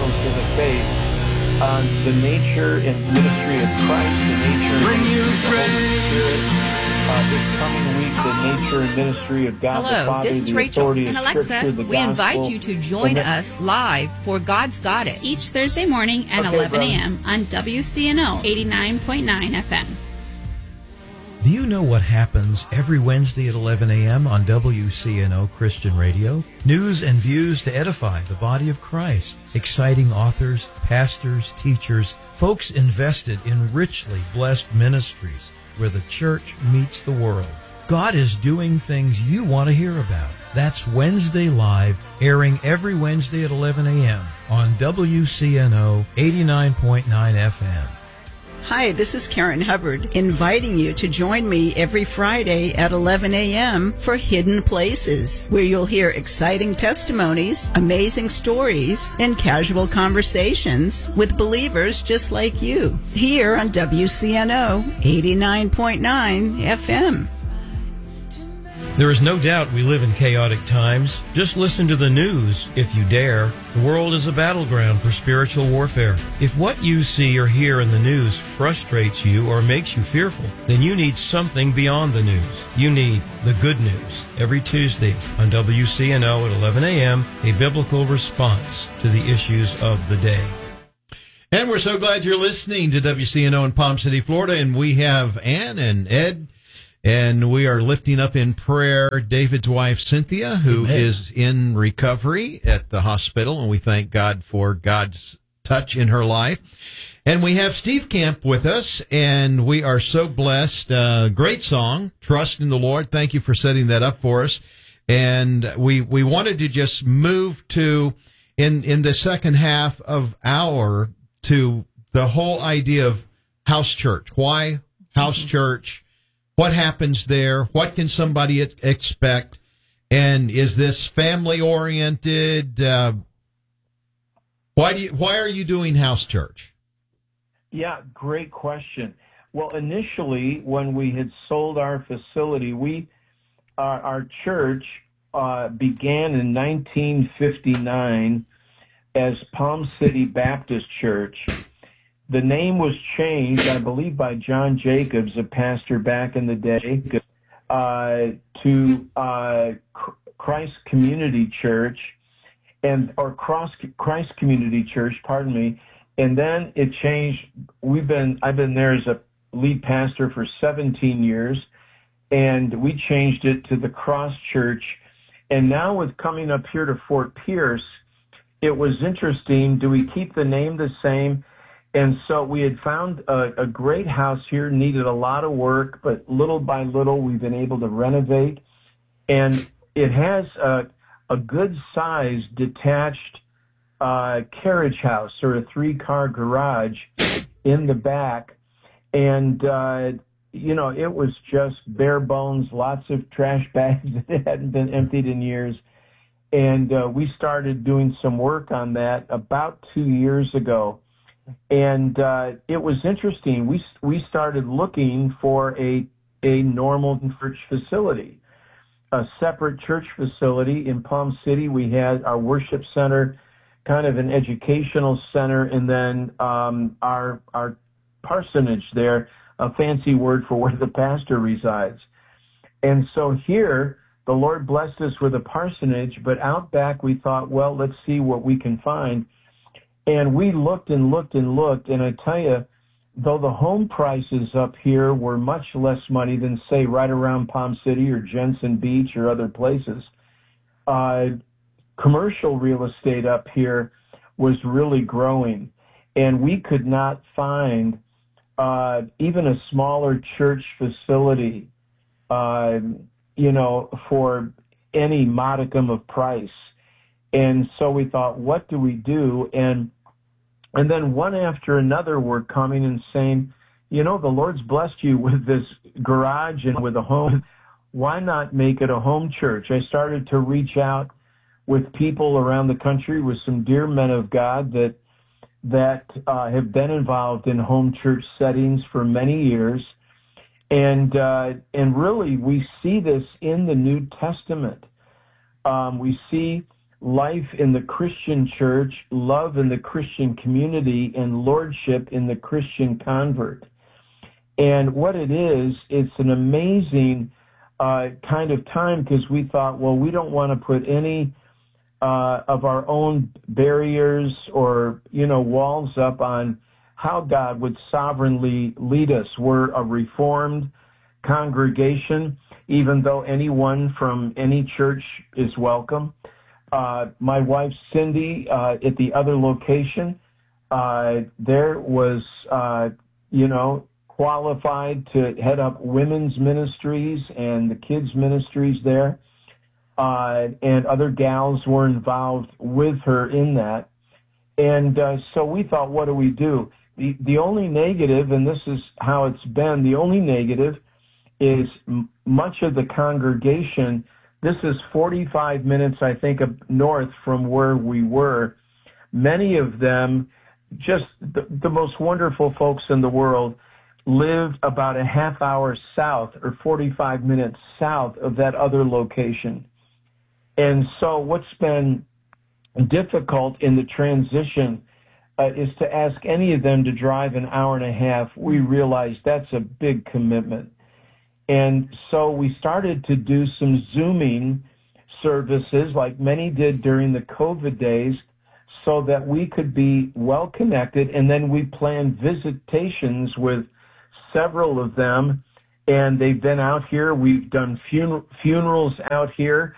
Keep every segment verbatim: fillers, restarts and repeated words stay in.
critical to the faith on the nature and ministry of Christ, the nature and ministry of the Holy Spirit. Uh, this coming week, the nature and ministry of God Hello, the Father, this is the Rachel. authority And of Alexa, Scripture, the we gospel. invite you to join us live for God's Got It. Each Thursday morning at Okay, eleven brother. a.m. on W C N O eighty-nine point nine F M. Do you know what happens every Wednesday at eleven a.m. on W C N O Christian Radio? News and views to edify the body of Christ. Exciting authors, pastors, teachers, folks invested in richly blessed ministries where the church meets the world. God is doing things you want to hear about. That's Wednesday Live, airing every Wednesday at eleven a.m. on W C N O eighty-nine point nine F M. Hi, this is Karen Hubbard, inviting you to join me every Friday at eleven a.m. for Hidden Places, where you'll hear exciting testimonies, amazing stories, and casual conversations with believers just like you, here on W C N O eighty-nine point nine F M. There is no doubt we live in chaotic times. Just listen to the news, if you dare. The world is a battleground for spiritual warfare. If what you see or hear in the news frustrates you or makes you fearful, then you need something beyond the news. You need the good news. Every Tuesday on W C N O at eleven a.m., a biblical response to the issues of the day. And we're so glad you're listening to W C N O in Palm City, Florida. And we have Ann and Ed, and we are lifting up in prayer David's wife, Cynthia, who Amen. is in recovery at the hospital. And we thank God for God's touch in her life. And we have Steve Camp with us, and we are so blessed. Uh, great song, Trust in the Lord. Thank you for setting that up for us. And we, we wanted to just move to, in, in the second half of our, to the whole idea of house church. Why house mm-hmm. church? What happens there? What can somebody expect? And is this family oriented? Uh, why do you, why are you doing house church? Yeah, great question. Well, initially, when we had sold our facility, we our, our church uh, began in nineteen fifty-nine as Palm City Baptist Church. The name was changed, I believe, by John Jacobs, a pastor back in the day, uh, to uh, Christ Community Church, and or Cross Christ Community Church, pardon me. And then it changed. We've been I've been there as a lead pastor for seventeen years, and we changed it to the Cross Church. And now with coming up here to Fort Pierce, it was interesting. Do we keep the name the same? And so we had found a, a great house here, needed a lot of work, but little by little we've been able to renovate. And it has a, a good-sized detached uh, carriage house, or a three-car garage in the back. And, uh, you know, it was just bare bones, lots of trash bags that hadn't been emptied in years. And uh, we started doing some work on that about two years ago. And uh, it was interesting. We we started looking for a a normal church facility, a separate church facility in Palm City. We had our worship center, kind of an educational center, and then um, our our parsonage there, a fancy word for where the pastor resides. And so here, the Lord blessed us with a parsonage, but out back we thought, well, let's see what we can find. And we looked and looked and looked, and I tell you, though the home prices up here were much less money than, say, right around Palm City or Jensen Beach or other places, uh, commercial real estate up here was really growing. And we could not find uh, even a smaller church facility, uh, you know, for any modicum of price. And so we thought, what do we do? And and then one after another were coming and saying, you know, the Lord's blessed you with this garage and with a home. Why not make it a home church? I started to reach out with people around the country, with some dear men of God that that uh, have been involved in home church settings for many years. And uh, and really, we see this in the New Testament. Um, we see life in the Christian church, love in the Christian community, and lordship in the Christian convert. And what it is, it's an amazing uh, kind of time, because we thought, well, we don't want to put any uh, of our own barriers or, you know, walls up on how God would sovereignly lead us. We're a Reformed congregation, even though anyone from any church is welcome. Uh, my wife, Cindy, uh, at the other location, uh, there was, uh, you know, qualified to head up women's ministries and the kids' ministries there. Uh, and other gals were involved with her in that. And uh, so we thought, what do we do? The, the only negative, and this is how it's been, the only negative is m- much of the congregation. This is forty-five minutes, I think, up north from where we were. Many of them, just the, the most wonderful folks in the world, lived about a half hour south or forty-five minutes south of that other location. And so what's been difficult in the transition uh, is to ask any of them to drive an hour and a half. We realized that's a big commitment. And so we started to do some Zooming services like many did during the COVID days so that we could be well connected. And then we planned visitations with several of them, and they've been out here. We've done funer- funerals out here.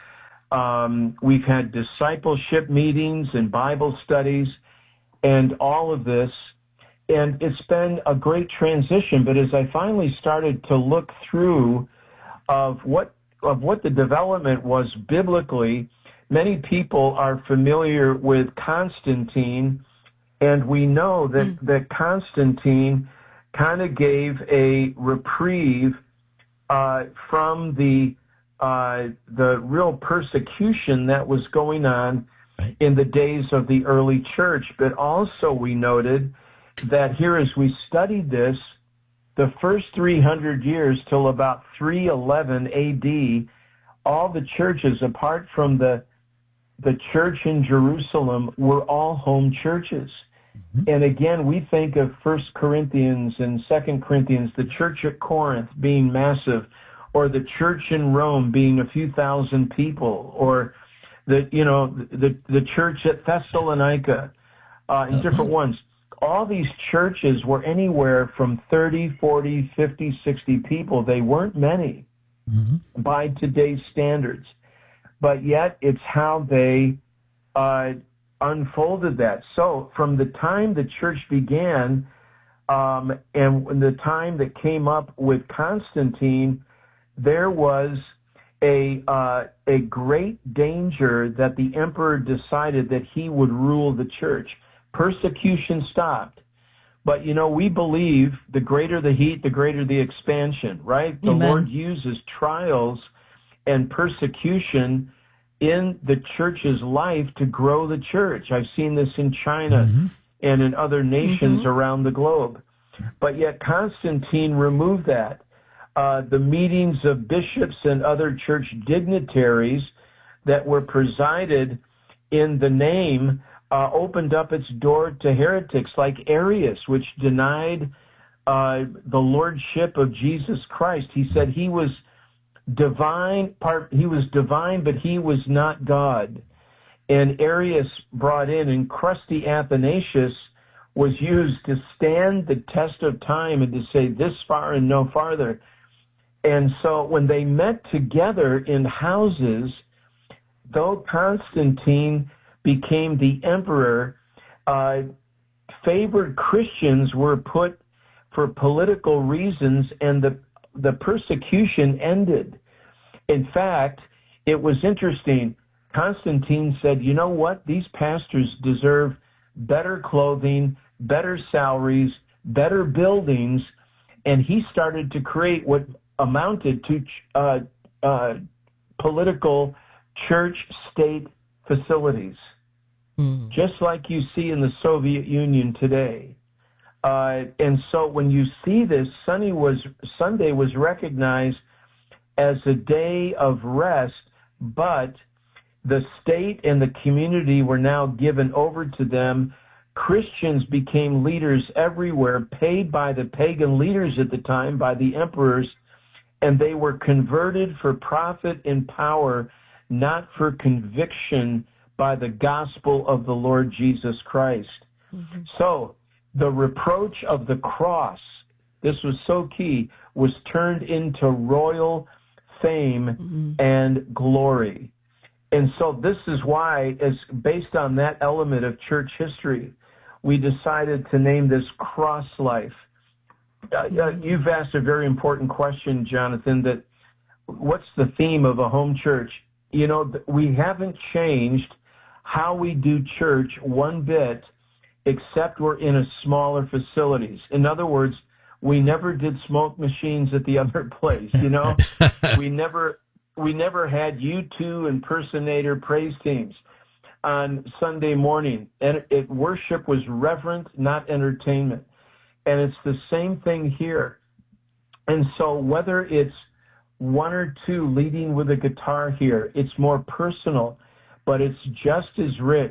Um, we've had discipleship meetings and Bible studies and all of this. And it's been a great transition. But as I finally started to look through of what of what the development was biblically, many people are familiar with Constantine, and we know that, mm. that Constantine kind of gave a reprieve uh, from the uh, the real persecution that was going on right. in the days of the early church. But also we noted that here, as we studied this, the first three hundred years till about three eleven A D, all the churches, apart from the the church in Jerusalem, were all home churches. Mm-hmm. And again, we think of First Corinthians and Second Corinthians, the church at Corinth being massive, or the church in Rome being a few thousand people, or the you know the the church at Thessalonica, uh, and uh-huh. different ones. All these churches were anywhere from thirty, forty, fifty, sixty people. They weren't many mm-hmm. by today's standards. But yet it's how they uh, unfolded that. So from the time the church began um, and the time that came up with Constantine, there was a uh, a great danger that the emperor decided that he would rule the church. Persecution stopped. But, you know, we believe the greater the heat, the greater the expansion, right? The Amen. Lord uses trials and persecution in the church's life to grow the church. I've seen this in China mm-hmm. and in other nations mm-hmm. around the globe. But yet Constantine removed that. Uh, the meetings of bishops and other church dignitaries that were presided in the name Uh, opened up its door to heretics like Arius, which denied uh, the lordship of Jesus Christ. He said he was divine, part, he was divine, but he was not God. And Arius brought in, and crusty Athanasius was used to stand the test of time and to say this far and no farther. And so when they met together in houses, though Constantine became the emperor, uh, favored Christians were put for political reasons, and the the persecution ended. In fact, it was interesting. Constantine said, you know what? These pastors deserve better clothing, better salaries, better buildings, and he started to create what amounted to uh, uh, political church-state facilities. Mm. Just like you see in the Soviet Union today. Uh, and so when you see this, Sunday was, Sunday was recognized as a day of rest, but the state and the community were now given over to them. Christians became leaders everywhere, paid by the pagan leaders at the time, by the emperors, and they were converted for profit and power, not for conviction by the gospel of the Lord Jesus Christ. Mm-hmm. So the reproach of the cross, this was so key, was turned into royal fame mm-hmm. and glory. And so this is why, as based on that element of church history, we decided to name this Cross Life. Uh, uh, you've asked a very important question, Jonathan, that what's the theme of a home church? You know, we haven't changed how we do church one bit, except we're in a smaller facilities. In other words, we never did smoke machines at the other place, you know? we never we never had U two impersonator praise teams on Sunday morning. And it, worship was reverent, not entertainment. And it's the same thing here. And so whether it's one or two leading with a guitar here, it's more personal, but it's just as rich.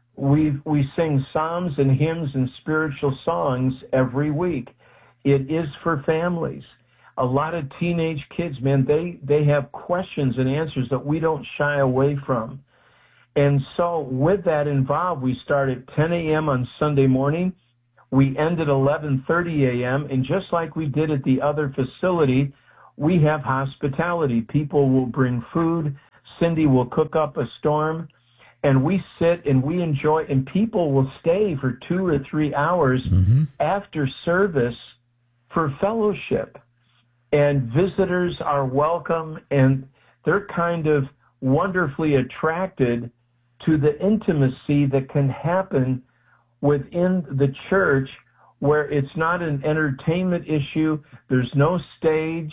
We we sing psalms and hymns and spiritual songs every week. It is for families. A lot of teenage kids, man, they, they have questions and answers that we don't shy away from. And so with that involved, we start at ten a.m. on Sunday morning. We end at eleven thirty a.m. And just like we did at the other facility, we have hospitality. People will bring food. Cindy will cook up a storm. And we sit and we enjoy, and people will stay for two or three hours mm-hmm. after service for fellowship. And visitors are welcome, and they're kind of wonderfully attracted to the intimacy that can happen within the church, where it's not an entertainment issue. There's no stage.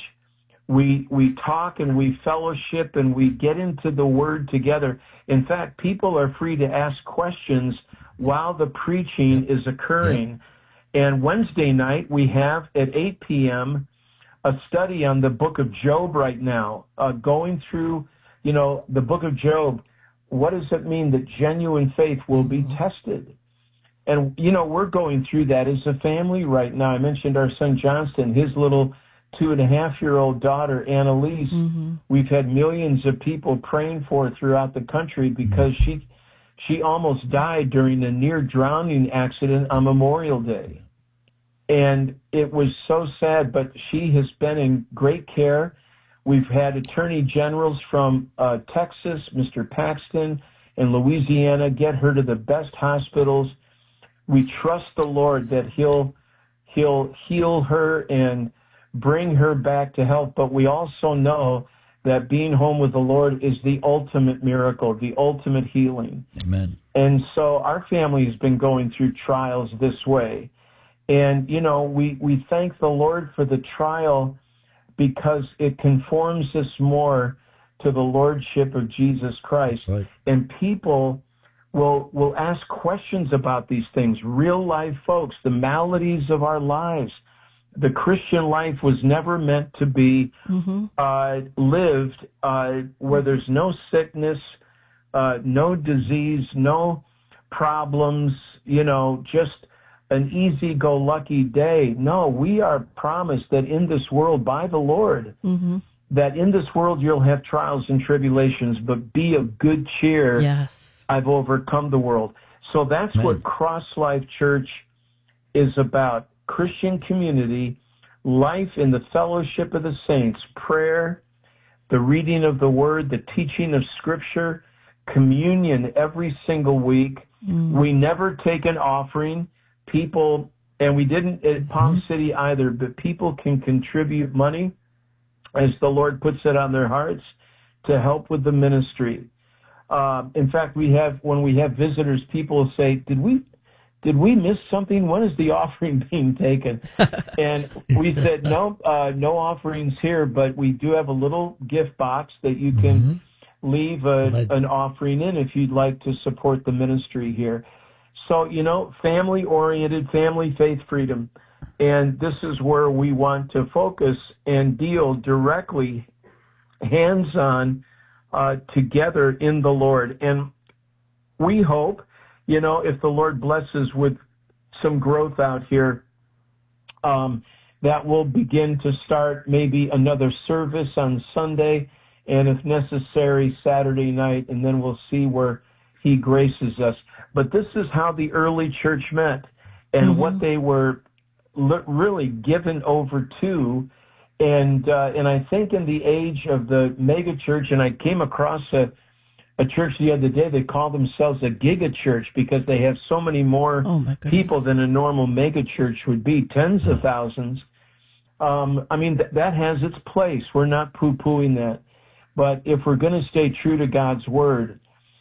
We we talk and we fellowship and we get into the Word together. In fact, people are free to ask questions while the preaching is occurring. And Wednesday night, we have at eight p.m. a study on the book of Job right now, uh, going through, you know, the book of Job. What does it mean that genuine faith will be tested? And, you know, we're going through that as a family right now. I mentioned our son Johnston, his little two and a half year old daughter, Annalise. Mm-hmm. We've had millions of people praying for her throughout the country because she she almost died during a near drowning accident on Memorial Day. And it was so sad, but she has been in great care. We've had attorney generals from uh, Texas, Mister Paxton, and Louisiana, get her to the best hospitals. We trust the Lord that he'll he'll heal her and bring her back to health. But we also know that being home with the Lord is the ultimate miracle, the ultimate healing. Amen. And so our family has been going through trials this way. And, you know, we, we thank the Lord for the trial because it conforms us more to the Lordship of Jesus Christ. Right. And people will will ask questions about these things. Real life folks, the maladies of our lives. The Christian life was never meant to be mm-hmm. uh, lived uh, where there's no sickness, uh, no disease, no problems, you know, just an easy-go-lucky day. No, we are promised that in this world by the Lord, mm-hmm. that in this world you'll have trials and tribulations, but be of good cheer. Yes. I've overcome the world. So that's Amen. What Cross Life Church is about. Christian community, life in the fellowship of the saints, prayer, the reading of the Word, the teaching of Scripture, communion every single week. Mm. We never take an offering. People, and we didn't at Palm City either, but people can contribute money as the Lord puts it on their hearts to help with the ministry. Uh, in fact, we have when we have visitors, people say, "Did we did we miss something? When is the offering being taken?" And we said, "No, uh, no offerings here, but we do have a little gift box that you can mm-hmm. leave a, an offering in if you'd like to support the ministry here." So, you know, family-oriented, family, faith, freedom. And this is where we want to focus and deal directly, hands-on, uh, together in the Lord. And we hope, you know, if the Lord blesses with some growth out here, um, that will begin to start maybe another service on Sunday, and if necessary, Saturday night, and then we'll see where he graces us. But this is how the early church met, and mm-hmm. what they were li- really given over to. And uh, and I think in the age of the mega church, and I came across a, a church the other day, they call themselves a giga church because they have so many more oh my people than a normal mega church would be, tens of thousands. Um, I mean, th- that has its place. We're not poo-pooing that. But if we're going to stay true to God's word,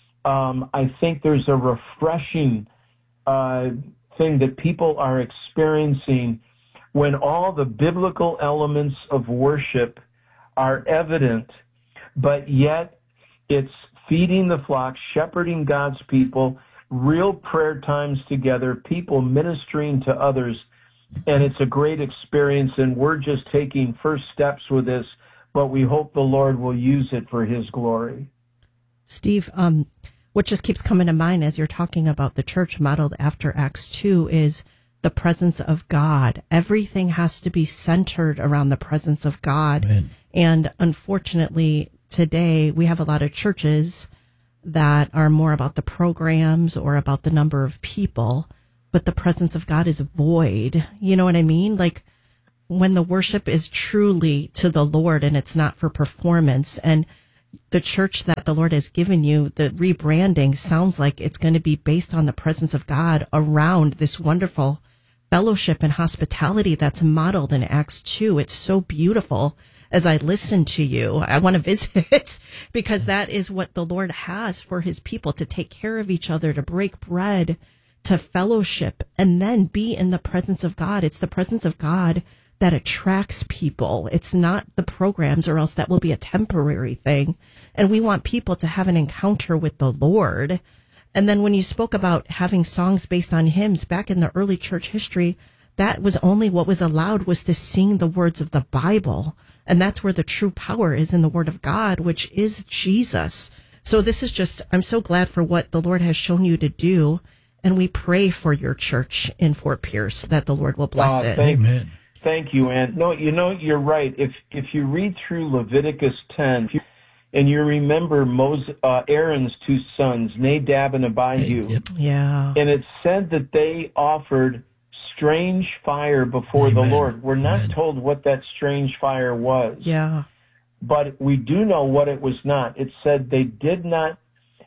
um, I think there's a refreshing uh, thing that people are experiencing when all the biblical elements of worship are evident, but yet it's feeding the flock, shepherding God's people, real prayer times together, people ministering to others, and it's a great experience, and we're just taking first steps with this, but we hope the Lord will use it for his glory. Steve, um, what just keeps coming to mind as you're talking about the church modeled after Acts two is the presence of God. Everything has to be centered around the presence of God. Amen. And unfortunately, today we have a lot of churches that are more about the programs or about the number of people, but the presence of God is void. You know what I mean? Like when the worship is truly to the Lord and it's not for performance, and the church that the Lord has given you, the rebranding sounds like it's going to be based on the presence of God around this wonderful fellowship and hospitality that's modeled in Acts two. It's so beautiful. As I listen to you, I want to visit because that is what the Lord has for his people, to take care of each other, to break bread, to fellowship, and then be in the presence of God. It's the presence of God that attracts people. It's not the programs, or else that will be a temporary thing. And we want people to have an encounter with the Lord. And then when you spoke about having songs based on hymns back in the early church history, that was only what was allowed, was to sing the words of the Bible. And that's where the true power is, in the word of God, which is Jesus. So this is just, I'm so glad for what the Lord has shown you to do. And we pray for your church in Fort Pierce that the Lord will bless uh, it. Thank, Amen. Thank you, Ann. No, you know, you're right. If if you read through Leviticus ten, and you remember Moses, uh, Aaron's two sons, Nadab and Abihu, Yep. Yeah. and it said that they offered strange fire before Amen. the Lord. We're not Amen. told what that strange fire was. Yeah. But we do know what it was not. It said they did not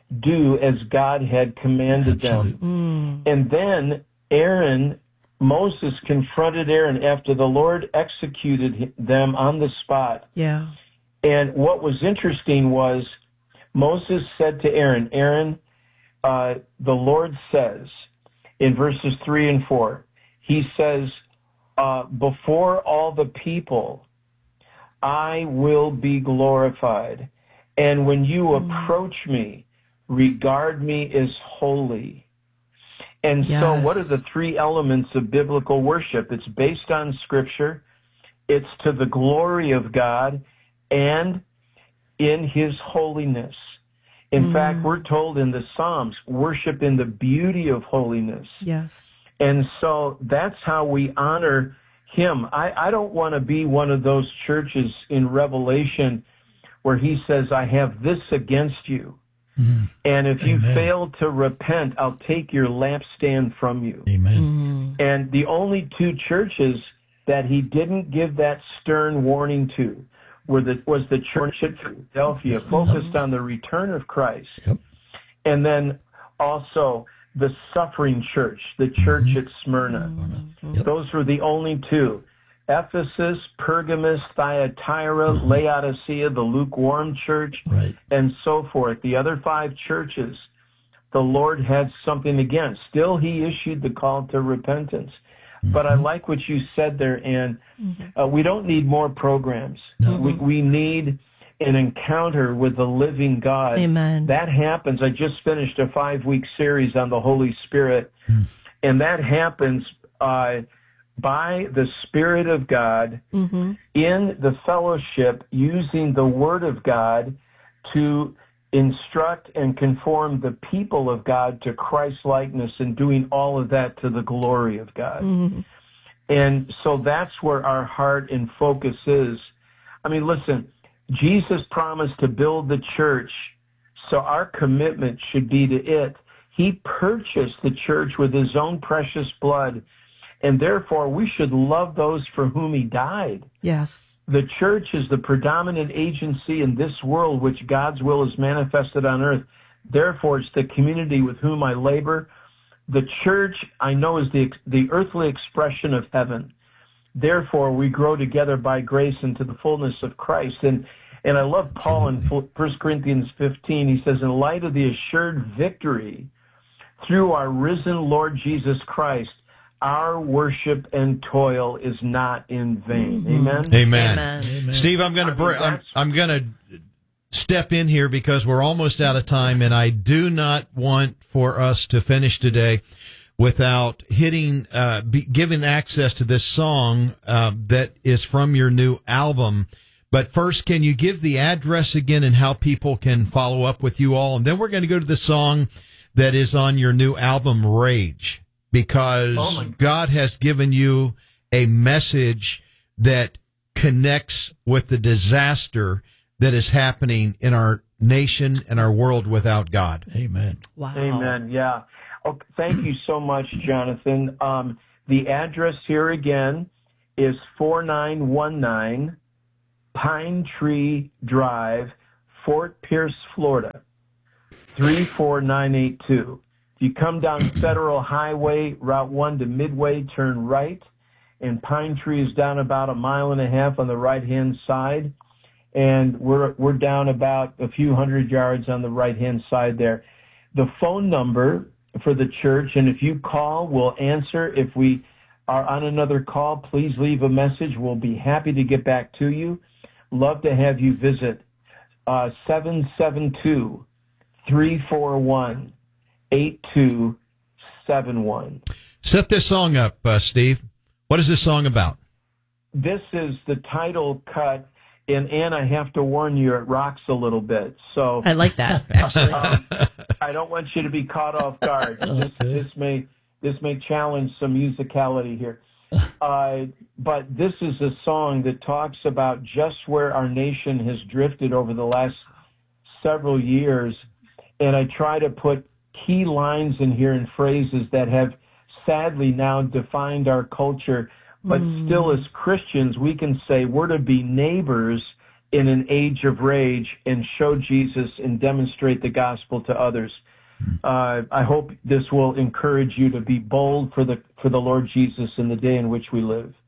do as God had commanded Absolutely. them. Mm. And then Aaron, Moses confronted Aaron after the Lord executed them on the spot. Yeah. And what was interesting was Moses said to Aaron, Aaron, uh, the Lord says in verses three and four, he says, uh, before all the people, I will be glorified. And when you mm. approach me, regard me as holy. And yes. so what are the three elements of biblical worship? It's based on Scripture. It's to the glory of God and in his holiness. In mm. fact, we're told in the Psalms, worship in the beauty of holiness. Yes. And so that's how we honor him. I, I don't want to be one of those churches in Revelation where he says, I have this against you. Mm. And if Amen. You fail to repent, I'll take your lampstand from you. Amen. Mm. And the only two churches that he didn't give that stern warning to were the, was the church at Philadelphia, focused on the return of Christ. Yep. And then also the suffering church, the church mm-hmm. at Smyrna. Mm-hmm. Yep. Those were the only two. Ephesus, Pergamus, Thyatira, mm-hmm. Laodicea, the lukewarm church, right. and so forth. The other five churches, the Lord had something against. Still, he issued the call to repentance. Mm-hmm. But I like what you said there, Ann. Mm-hmm. Uh, we don't need more programs. No. We, we need an encounter with the living God. Amen. That happens. I just finished a five-week series on the Holy Spirit, mm. and that happens uh, by the Spirit of God mm-hmm. in the fellowship, using the Word of God to instruct and conform the people of God to Christ likeness, and doing all of that to the glory of God. Mm-hmm. And so that's where our heart and focus is. I mean, listen, Jesus promised to build the church, so our commitment should be to it. He purchased the church with his own precious blood, and therefore we should love those for whom he died. Yes. The church is the predominant agency in this world which God's will is manifested on earth. Therefore, it's the community with whom I labor. The church, I know, is the the earthly expression of heaven. Therefore, we grow together by grace into the fullness of Christ. And and I love Paul in First Corinthians fifteen. He says, in light of the assured victory through our risen Lord Jesus Christ, our worship and toil is not in vain. Amen. Amen. Amen. Amen. Steve, I'm going to br- I'm, I'm going to step in here because we're almost out of time, and I do not want for us to finish today without hitting, uh, be, giving access to this song uh, that is from your new album. But first, can you give the address again and how people can follow up with you all? And then we're going to go to the song that is on your new album, Rage, because oh God has given you a message that connects with the disaster that is happening in our nation and our world without God. Amen. Wow. Amen. Yeah. Okay, thank you so much, Jonathan. Um, the address here again is four nine one nine Pine Tree Drive, Fort Pierce, Florida, three four nine eight two. If you come down Federal Highway, Route one to Midway, turn right, and Pine Tree is down about a mile and a half on the right-hand side, and we're we're down about a few hundred yards on the right-hand side there. The phone number for the church, and if you call, we'll answer. If we are on another call, please leave a message. We'll be happy to get back to you. Love to have you visit uh, seven seven two, three four one, eight two seven one. Set this song up, uh, Steve. What is this song about? This is the title cut, and Ann, I have to warn you, it rocks a little bit. So I like that, actually. um, I don't want you to be caught off guard. This, this may this may challenge some musicality here. Uh, but this is a song that talks about just where our nation has drifted over the last several years, and I try to put key lines in here and phrases that have sadly now defined our culture, but mm. still as Christians we can say we're to be neighbors in an age of rage and show Jesus and demonstrate the gospel to others. Uh, I hope this will encourage you to be bold for the for the Lord Jesus in the day in which we live.